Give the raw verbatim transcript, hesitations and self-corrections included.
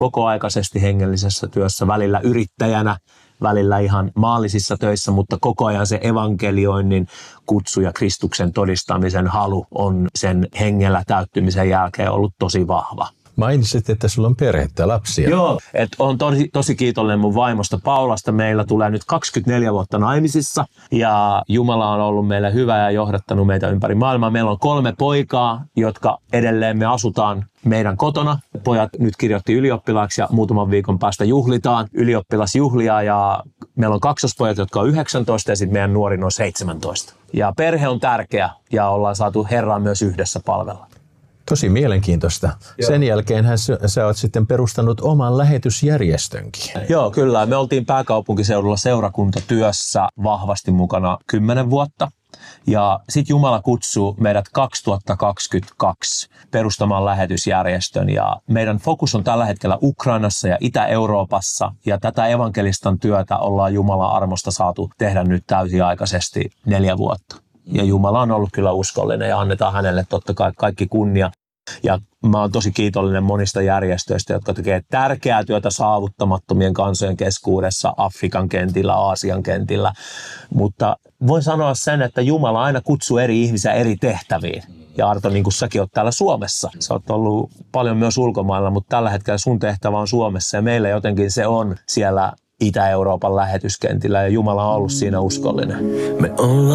kokoaikaisesti hengellisessä työssä, välillä yrittäjänä, välillä ihan maallisissa töissä, mutta koko ajan se evankelioinnin kutsu ja Kristuksen todistamisen halu on sen hengellä täyttymisen jälkeen ollut tosi vahva. Mainitsit, että sulla on perhettä, lapsia. Joo, että on tosi, tosi kiitollinen mun vaimosta Paulasta. Meillä tulee nyt kaksikymmentäneljä vuotta naimisissa ja Jumala on ollut meille hyvä ja johdattanut meitä ympäri maailmaa. Meillä on kolme poikaa, jotka edelleen me asutaan meidän kotona. Pojat nyt kirjoitti ylioppilaaksi ja muutaman viikon päästä juhlitaan ylioppilasjuhlia ja meillä on kaksospojat, jotka on yhdeksäntoista ja sitten meidän nuorin on seitsemäntoista. Ja perhe on tärkeä ja ollaan saatu Herraa myös yhdessä palvella. Tosi mielenkiintoista. Joo. Sen jälkeenhän sä, sä oot sitten perustanut oman lähetysjärjestönkin. Joo, kyllä. Me oltiin pääkaupunkiseudulla seurakuntatyössä vahvasti mukana kymmenen vuotta. Ja sitten Jumala kutsuu meidät kaksituhattakaksikymmentäkaksi perustamaan lähetysjärjestön. Ja meidän fokus on tällä hetkellä Ukrainassa ja Itä-Euroopassa. Ja tätä evankelistan työtä ollaan Jumalan armosta saatu tehdä nyt täysiaikaisesti neljä vuotta. Ja Jumala on ollut kyllä uskollinen ja annetaan hänelle totta kai kaikki kunnia. Ja mä oon tosi kiitollinen monista järjestöistä, jotka tekee tärkeää työtä saavuttamattomien kansojen keskuudessa, Afrikan kentillä, Aasian kentillä. Mutta voin sanoa sen, että Jumala aina kutsuu eri ihmisiä eri tehtäviin. Ja Arto, niin kuin säkin oot täällä Suomessa. Sä oot ollut paljon myös ulkomailla, mutta tällä hetkellä sun tehtävä on Suomessa. Ja meillä jotenkin se on siellä Itä-Euroopan lähetyskentillä ja Jumala on ollut siinä uskollinen. Me